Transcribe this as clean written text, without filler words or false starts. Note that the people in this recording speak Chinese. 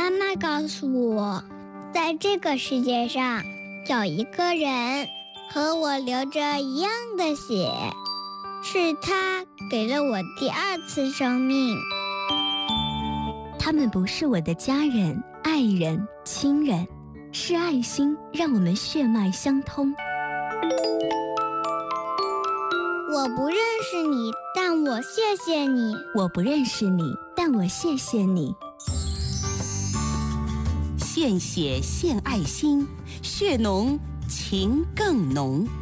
妈妈告诉我，在这个世界上有一个人和我流着一样的血，是他给了我第二次生命。 他们不是我的家人、爱人、亲人，是爱心让我们血脉相通。 我不认识你，但我谢谢你。 我不认识你，但我谢谢你。 献血献爱心，血浓情更浓。